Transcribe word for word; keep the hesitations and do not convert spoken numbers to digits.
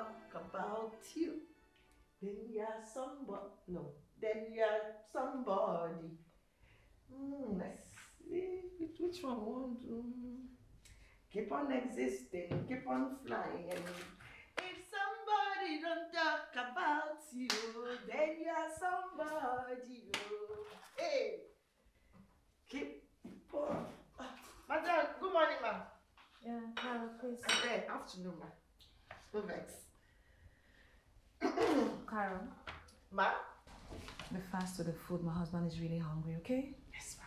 talk about you, then you're somebody. No, then you're somebody. Mm, let's see which, which one we want to keep on existing, keep on flying. If somebody don't talk about you, then you're somebody. Oh. Hey, keep on. Madam, good morning, ma'am. Yeah, Carol, please. Hey, afternoon, ma'am. No vex. Carol. Ma? Be fast with the food. My husband is really hungry, okay? Yes,